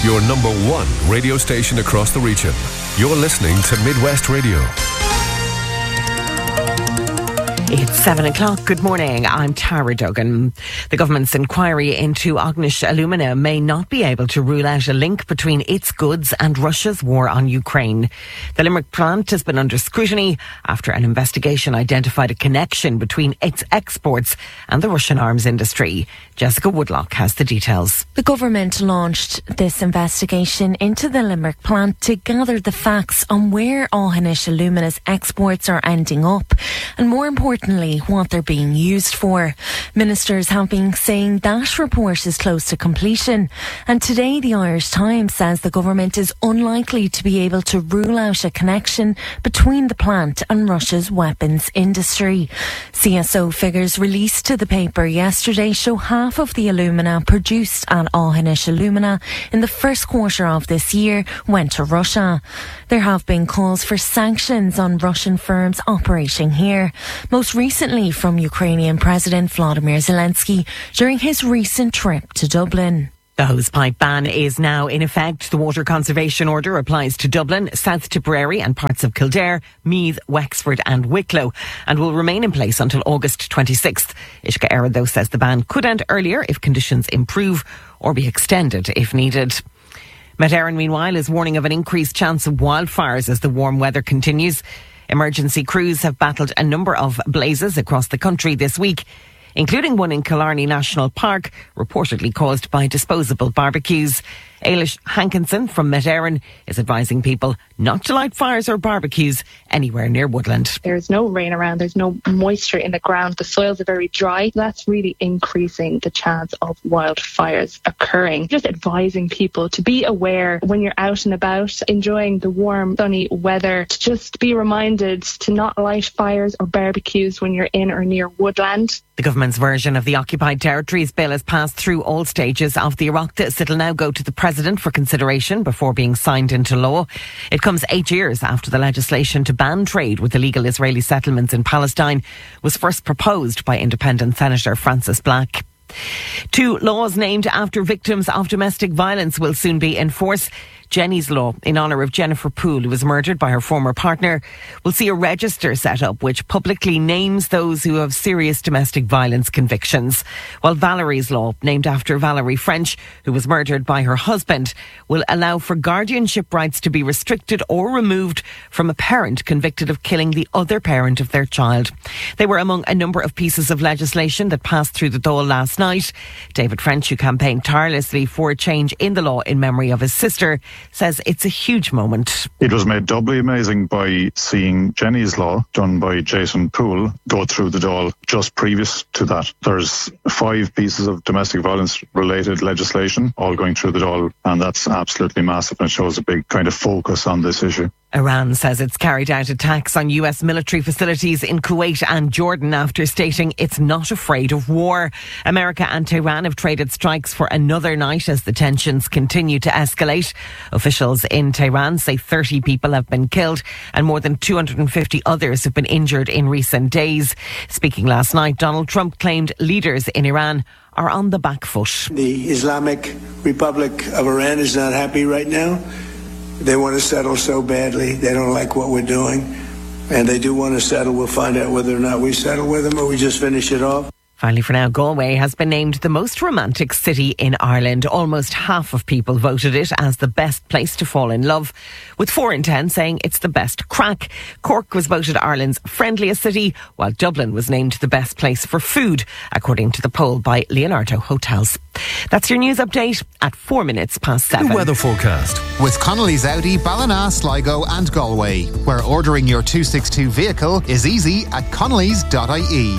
your number one radio station across the region. You're listening to Midwest Radio. It's 7 o'clock. Good morning. I'm Tara Duggan. The government's inquiry into Ognish Alumina may not be able to rule out a link between its goods and Russia's war on Ukraine. The Limerick plant has been under scrutiny after an investigation identified a connection between its exports and the Russian arms industry. Jessica Woodlock has the details. The government launched this investigation into the Limerick plant to gather the facts on where Ognish Alumina's exports are ending up and, more importantly, what they're being used for. Ministers have been saying that report is close to completion, and today the Irish Times says the government is unlikely to be able to rule out a connection between the plant and Russia's weapons industry. CSO figures released to the paper yesterday show half of the alumina produced at Ognish Alumina in the first quarter of this year went to Russia. There have been calls for sanctions on Russian firms operating here, most recently from Ukrainian President Volodymyr Zelensky during his recent trip to Dublin. The hosepipe ban is now in effect. The water conservation order applies to Dublin, South Tipperary and parts of Kildare, Meath, Wexford and Wicklow, and will remain in place until August 26th. Uisce Éireann, though, says the ban could end earlier if conditions improve or be extended if needed. Met Éireann, meanwhile, is warning of an increased chance of wildfires as the warm weather continues. Emergency crews have battled a number of blazes across the country this week, including one in Killarney National Park, reportedly caused by disposable barbecues. Ailish Hankinson from Met Éireann is advising people not to light fires or barbecues anywhere near woodland. There's no rain around, there's no moisture in the ground, the soils are very dry. That's really increasing the chance of wildfires occurring. Just advising people to be aware when you're out and about, enjoying the warm, sunny weather, to just be reminded to not light fires or barbecues when you're in or near woodland. The government's version of the Occupied Territories Bill has passed through all stages of the Oireachtas. It'll now go to the President for consideration before being signed into law. It comes 8 years after the legislation to ban trade with illegal Israeli settlements in Palestine was first proposed by Independent Senator Francis Black. 2 laws named after victims of domestic violence will soon be in force. Jenny's Law, in honour of Jennifer Poole, who was murdered by her former partner, will see a register set up which publicly names those who have serious domestic violence convictions. While Valerie's Law, named after Valerie French, who was murdered by her husband, will allow for guardianship rights to be restricted or removed from a parent convicted of killing the other parent of their child. They were among a number of pieces of legislation that passed through the Dáil last night. David French, who campaigned tirelessly for a change in the law in memory of his sister, says it's a huge moment. It was made doubly amazing by seeing Jenny's Law, done by Jason Poole, go through the Dáil just previous to that. There's 5 pieces of domestic violence related legislation all going through the Dáil, and that's absolutely massive and shows a big kind of focus on this issue. Iran says it's carried out attacks on US military facilities in Kuwait and Jordan after stating it's not afraid of war. America and Tehran have traded strikes for another night as the tensions continue to escalate. Officials in Tehran say 30 people have been killed and more than 250 others have been injured in recent days. Speaking last night, Donald Trump claimed leaders in Iran are on the back foot. The Islamic Republic of Iran is not happy right now. They want to settle so badly. They don't like what we're doing. And they do want to settle. We'll find out whether or not we settle with them or we just finish it off. Finally, for now, Galway has been named the most romantic city in Ireland. Almost half of people voted it as the best place to fall in love, with 4 in 10 saying it's the best crack. Cork was voted Ireland's friendliest city, while Dublin was named the best place for food, according to the poll by Leonardo Hotels. That's your news update at 7 minutes. The weather forecast with Connolly's Audi, Ballina, Sligo and Galway, where ordering your 262 vehicle is easy at connellys.ie.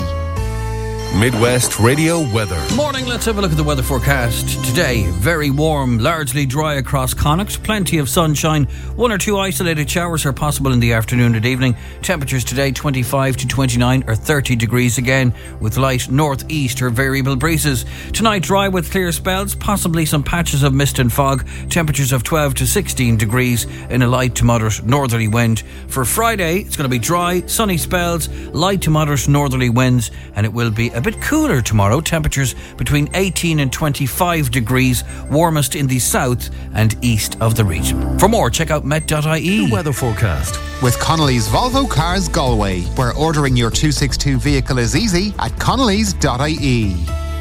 Midwest Radio weather. Morning, let's have a look at the weather forecast. Today, very warm, largely dry across Connacht, plenty of sunshine. 1 or 2 isolated showers are possible in the afternoon and evening. Temperatures today 25 to 29 or 30 degrees again, with light northeast or variable breezes. Tonight, dry with clear spells, possibly some patches of mist and fog. Temperatures of 12 to 16 degrees in a light to moderate northerly wind. For Friday, it's going to be dry, sunny spells, light to moderate northerly winds, and it will be a bit cooler tomorrow. Temperatures between 18 and 25 degrees, warmest in the south and east of the region. For more, check out met.ie. The weather forecast. With Connolly's Volvo Cars Galway, where ordering your 262 vehicle is easy at connellys.ie.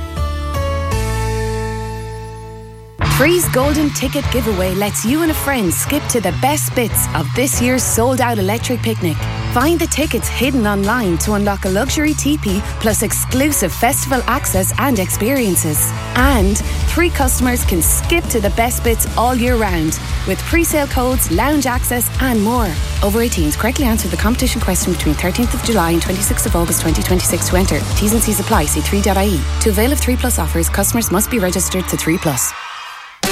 Free's Golden Ticket Giveaway lets you and a friend skip to the best bits of this year's sold-out electric picnic. Find the tickets hidden online to unlock a luxury teepee plus exclusive festival access and experiences. And 3 customers can skip to the best bits all year round with pre-sale codes, lounge access and more. Over 18s, correctly answer the competition question between 13th of July and 26th of August 2026 to enter. T's and C's apply. See 3.ie. To avail of 3 Plus offers, customers must be registered to 3 Plus.